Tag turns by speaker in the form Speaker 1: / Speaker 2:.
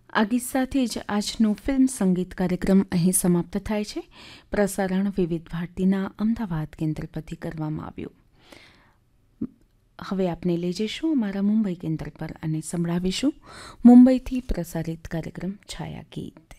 Speaker 1: આ ગીત સાથે જ આજનો ફિલ્મ સંગીત કાર્યક્રમ અહીં સમાપ્ત થાય છે. પ્રસારણ વિવિધ ભારતીના અમદાવાદ કેન્દ્ર પરથી કરવામાં આવ્યું. હવે આપને લઈ જઈશું અમારા મુંબઈ કેન્દ્ર પર અને સંભળાવીશું મુંબઈથી પ્રસારિત કાર્યક્રમ છાયા ગીત.